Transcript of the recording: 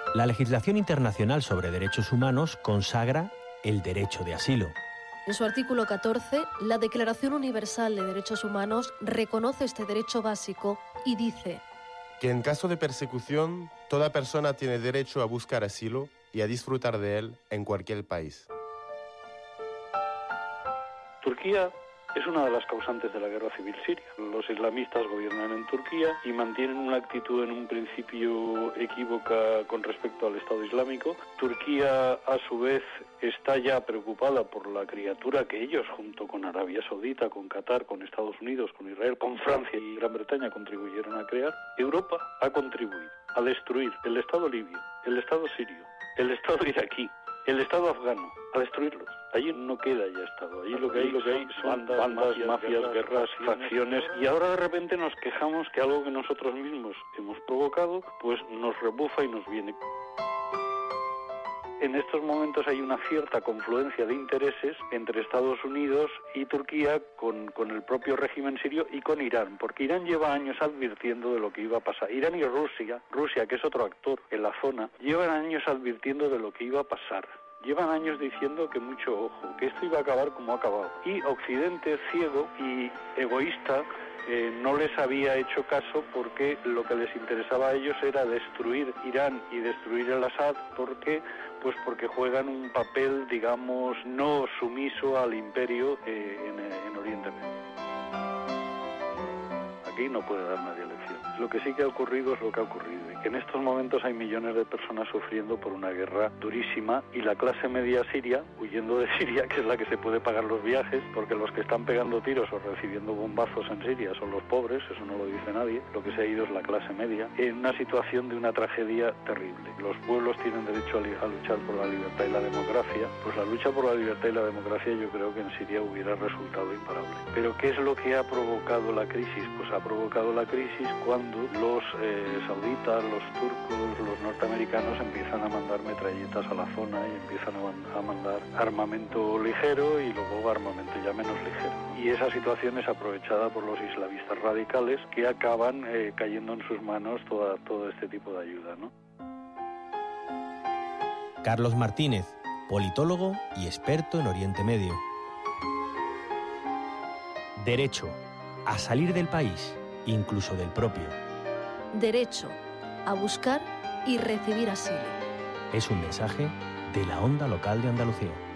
La legislación internacional sobre derechos humanos consagra el derecho de asilo. En su artículo 14, la Declaración Universal de Derechos Humanos reconoce este derecho básico y dice que en caso de persecución, toda persona tiene derecho a buscar asilo y a disfrutar de él en cualquier país. Turquía es una de las causantes de la guerra civil siria. Los islamistas gobiernan en Turquía y mantienen una actitud en un principio equívoca con respecto al Estado Islámico. Turquía, a su vez, está ya preocupada por la criatura que ellos, junto con Arabia Saudita, con Qatar, con Estados Unidos, con Israel, con Francia y Gran Bretaña, contribuyeron a crear. Europa ha contribuido a destruir el Estado libio, el Estado sirio, el Estado iraquí, el Estado afgano, a destruirlos. Allí no queda ya Estado, allí lo que hay son bandas, mafias, guerras, facciones, y ahora de repente nos quejamos que algo que nosotros mismos hemos provocado, pues nos rebufa y nos viene. En estos momentos hay una cierta confluencia de intereses entre Estados Unidos y Turquía con el propio régimen sirio y con Irán, porque Irán lleva años advirtiendo de lo que iba a pasar. Irán y Rusia, que es otro actor en la zona, llevan años advirtiendo de lo que iba a pasar. Llevan años diciendo que mucho ojo, que esto iba a acabar como ha acabado. Y Occidente, ciego y egoísta, no les había hecho caso porque lo que les interesaba a ellos era destruir Irán y destruir el Assad porque juegan un papel, digamos, no sumiso al imperio en Oriente Medio. Aquí no puede dar nadie lección. Lo que sí que ha ocurrido es lo que ha ocurrido, y que en estos momentos hay millones de personas sufriendo por una guerra durísima, y la clase media siria, huyendo de Siria, que es la que se puede pagar los viajes, porque los que están pegando tiros o recibiendo bombazos en Siria son los pobres, eso no lo dice nadie, lo que se ha ido es la clase media, en una situación de una tragedia terrible. Los pueblos tienen derecho a luchar por la libertad y la democracia, pues la lucha por la libertad y la democracia yo creo que en Siria hubiera resultado imparable. Pero ¿qué es lo que ha provocado la crisis? Pues ha provocado la crisis cuando los sauditas, los turcos, los norteamericanos empiezan a mandar metralletas a la zona y empiezan a mandar armamento ligero y luego armamento ya menos ligero. Y esa situación es aprovechada por los islamistas radicales que acaban cayendo en sus manos todo este tipo de ayuda, ¿no? Carlos Martínez, politólogo y experto en Oriente Medio. Derecho a salir del país, incluso del propio. derecho a buscar y recibir asilo. Es un mensaje de la Onda Local de Andalucía.